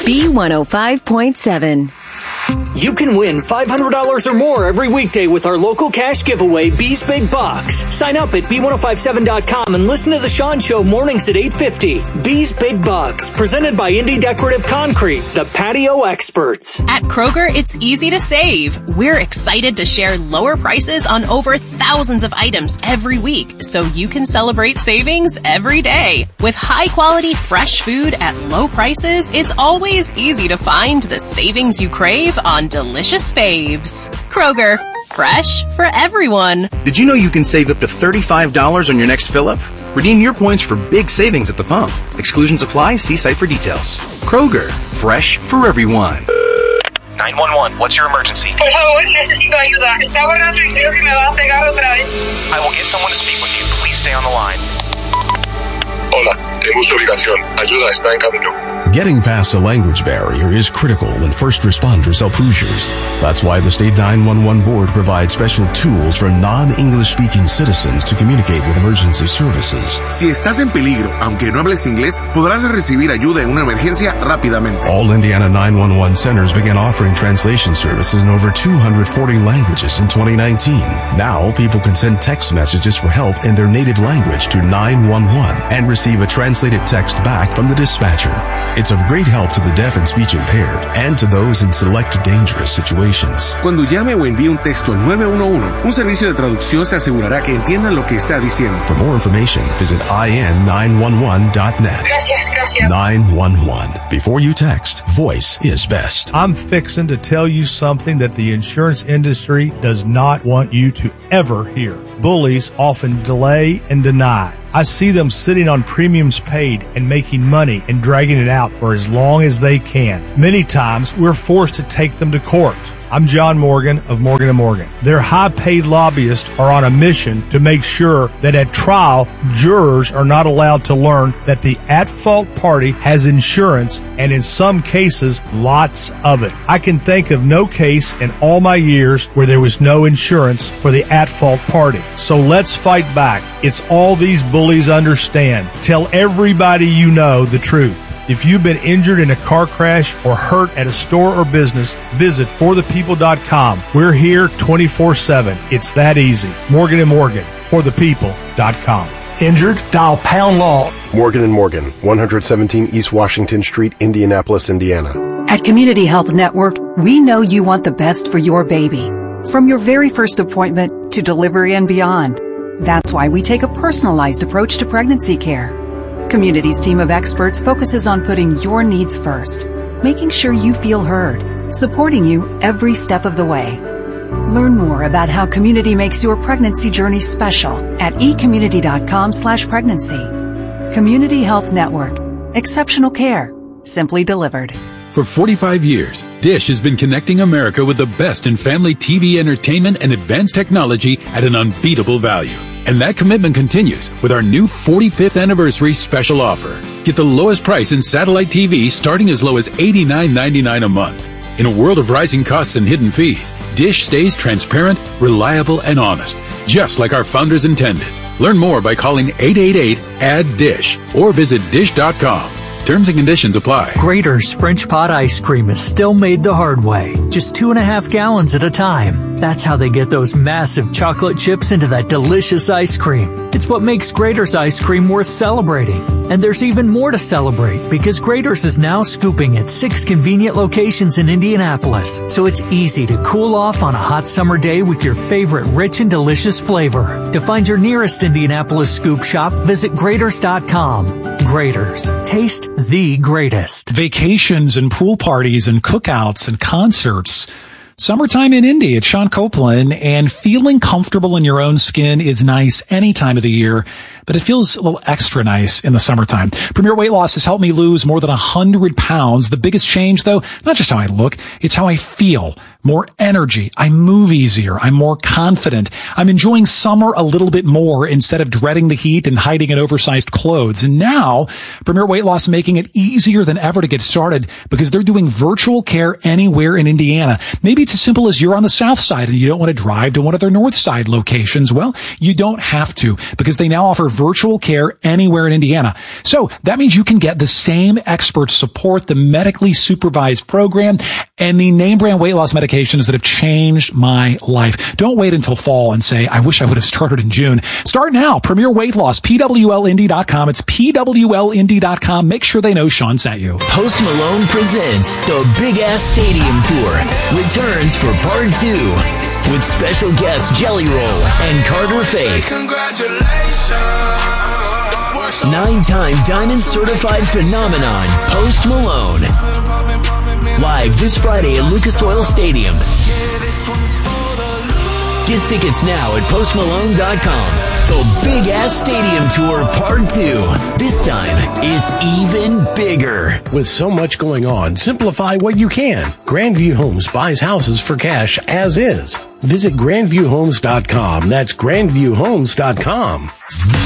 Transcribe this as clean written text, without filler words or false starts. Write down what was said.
B105.7. You can win $500 or more every weekday with our local cash giveaway, B's Big Bucks. Sign up at B1057.com and listen to The Sean Show mornings at 8:50. B's Big Bucks, presented by Indy Decorative Concrete, the patio experts. At Kroger, it's easy to save. We're excited to share lower prices on over thousands of items every week, so you can celebrate savings every day. With high-quality, fresh food at low prices, it's always easy to find the savings you crave on delicious faves. Kroger, fresh for everyone. Did you know you can save up to $35 on your next fill-up? Redeem your points for big savings at the pump. Exclusions apply. See site for details. Kroger, fresh for everyone. 911, what's your emergency? Por favor, necesito ayuda. Está borracho y creo que me va a pegar otra vez. I will get someone to speak with you. Please stay on the line. Hola, tengo su ubicación. Ayuda está en camino. Getting past a language barrier is critical when first responders help Hoosiers. That's why the State 911 Board provides special tools for non-English speaking citizens to communicate with emergency services. Si estás en peligro, aunque no hables inglés, podrás recibir ayuda en una emergencia rápidamente. All Indiana 911 centers began offering translation services in over 240 languages in 2019. Now, people can send text messages for help in their native language to 911 and receive a translated text back from the dispatcher. It's of great help to the deaf and speech impaired and to those in select dangerous situations. Cuando llame o envíe un texto al 911, un servicio de traducción se asegurará que entiendan lo que está diciendo. For more information, visit in911.net. Gracias. 911. Before you text, voice is best. I'm fixing to tell you something that the insurance industry does not want you to ever hear. Bullies often delay and deny. I see them sitting on premiums paid and making money and dragging it out for as long as they can. Many times, we're forced to take them to court. I'm John Morgan of Morgan & Morgan. Their high-paid lobbyists are on a mission to make sure that at trial, jurors are not allowed to learn that the at-fault party has insurance, and in some cases, lots of it. I can think of no case in all my years where there was no insurance for the at-fault party. So let's fight back. It's all these bullies understand. Tell everybody you know the truth. If you've been injured in a car crash or hurt at a store or business, visit forthepeople.com. We're here 24/7. It's that easy. Morgan & Morgan, forthepeople.com. Injured? Dial pound law. Morgan & Morgan, 117 East Washington Street, Indianapolis, Indiana. At Community Health Network, we know you want the best for your baby. From your very first appointment to delivery and beyond. That's why we take a personalized approach to pregnancy care. Community's team of experts focuses on putting your needs first, making sure you feel heard, supporting you every step of the way. Learn more about how Community makes your pregnancy journey special at ecommunity.com/pregnancy. Community Health Network. Exceptional care. Simply delivered. For 45 years, Dish has been connecting America with the best in family TV entertainment and advanced technology at an unbeatable value. And that commitment continues with our new 45th anniversary special offer. Get the lowest price in satellite TV starting as low as $89.99 a month. In a world of rising costs and hidden fees, Dish stays transparent, reliable, and honest, just like our founders intended. Learn more by calling 888-ADD-DISH or visit dish.com. Terms and conditions apply. Graeter's French pot ice cream is still made the hard way. Just 2.5 gallons at a time. That's how they get those massive chocolate chips into that delicious ice cream. It's what makes Graeter's ice cream worth celebrating. And there's even more to celebrate because Graeter's is now scooping at 6 convenient locations in Indianapolis. So it's easy to cool off on a hot summer day with your favorite rich and delicious flavor. To find your nearest Indianapolis scoop shop, visit Graeters.com. Graeter's. Taste the greatest. Vacations and pool parties and cookouts and concerts. Summertime in Indy at Sean Copeland, and feeling comfortable in your own skin is nice any time of the year, but it feels a little extra nice in the summertime. Premier Weight Loss has helped me lose more than 100 pounds. The biggest change, though, not just how I look, it's how I feel. More energy. I move easier. I'm more confident. I'm enjoying summer a little bit more instead of dreading the heat and hiding in oversized clothes. And now, Premier Weight Loss is making it easier than ever to get started because they're doing virtual care anywhere in Indiana. Maybe Maybe it's as simple as you're on the south side and you don't want to drive to one of their north side locations. Well, you don't have to, because they now offer virtual care anywhere in Indiana. So that means you can get the same expert support, the medically supervised program, and the name brand weight loss medications that have changed my life. Don't wait until fall and say, I wish I would have started in June. Start now. Premier Weight Loss, PWLindy.com. It's PWLindy.com. Make sure they know Sean sent you. Post Malone presents the Big Ass Stadium Tour. Returns for part 2 with special guests Jelly Roll and Carter Faith. Congratulations. 9-time Diamond Certified Phenomenon, Post Malone. Live this Friday at Lucas Oil Stadium. Get tickets now at postmalone.com. The Big Ass Stadium Tour Part 2. This time, it's even bigger. With so much going on, simplify what you can. Grandview Homes buys houses for cash as is. Visit grandviewhomes.com. That's grandviewhomes.com.